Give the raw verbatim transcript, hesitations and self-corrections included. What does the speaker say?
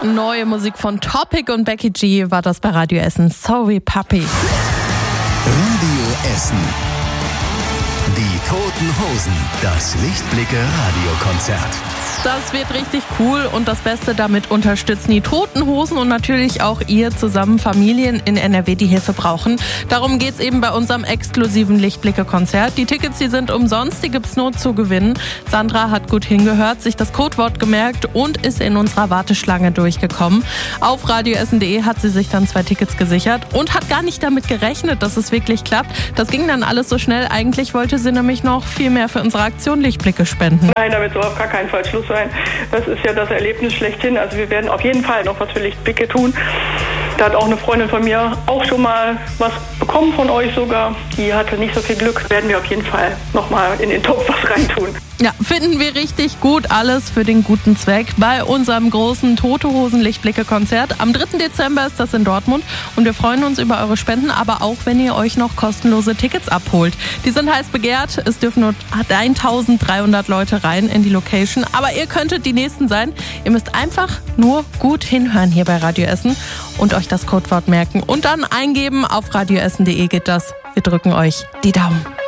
Neue Musik von Topic und Becky G war das bei Radio Essen. Sorry Puppy. Radio Essen. Die Toten Hosen. Das Lichtblicke Radiokonzert. Das wird richtig cool und das Beste, damit unterstützen die Toten Hosen und natürlich auch ihr zusammen Familien in N R W, die Hilfe brauchen. Darum geht's eben bei unserem exklusiven Lichtblicke-Konzert. Die Tickets, die sind umsonst, die gibt's nur zu gewinnen. Sandra hat gut hingehört, sich das Codewort gemerkt und ist in unserer Warteschlange durchgekommen. Auf radioessen punkt de hat sie sich dann zwei Tickets gesichert und hat gar nicht damit gerechnet, dass es wirklich klappt. Das ging dann alles so schnell. Eigentlich wollte sie nämlich noch viel mehr für unsere Aktion Lichtblicke spenden. Nein, damit soll auf gar keinen Fall Schluss sein. Das ist ja das Erlebnis schlechthin. Also wir werden auf jeden Fall noch was für Lichtblicke tun. Da hat auch eine Freundin von mir auch schon mal was bekommen von euch sogar. Die hatte nicht so viel Glück. Werden wir auf jeden Fall nochmal in den Topf was reintun. Ja, finden wir richtig gut. Alles für den guten Zweck bei unserem großen Tote Hosen Lichtblicke-Konzert. Am dritten Dezember ist das in Dortmund und wir freuen uns über eure Spenden, aber auch, wenn ihr euch noch kostenlose Tickets abholt. Die sind heiß begehrt. Es dürfen nur eintausenddreihundert Leute rein in die Location, aber ihr könntet die Nächsten sein. Ihr müsst einfach nur gut hinhören hier bei Radio Essen und euch das Codewort merken und dann eingeben. Auf radioessen punkt de geht das. Wir drücken euch die Daumen.